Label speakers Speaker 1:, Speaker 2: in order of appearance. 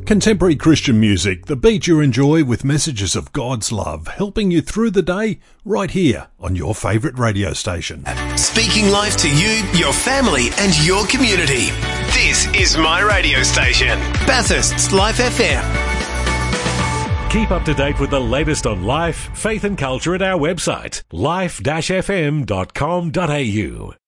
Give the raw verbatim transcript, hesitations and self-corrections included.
Speaker 1: Contemporary Christian music, the beat you enjoy with messages of God's love, helping you through the day right here on your favourite radio station.
Speaker 2: Speaking life to you, your family and your community. This is my radio station, Bathurst's Life F M.
Speaker 3: Keep up to date with the latest on life, faith and culture at our website, life dash f m dot com dot a u.